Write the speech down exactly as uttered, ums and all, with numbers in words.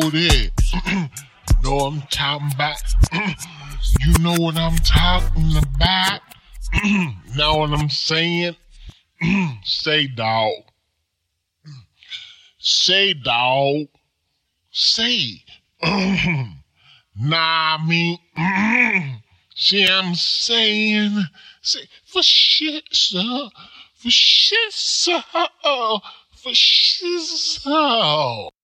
it. Know what I'm talking about? You know what I'm talking about? Know what I'm saying? Say dog. Say dog. Say. Nah, I mean, see I'm saying, say, for shit, sir, for shit, sir, for shit, sir.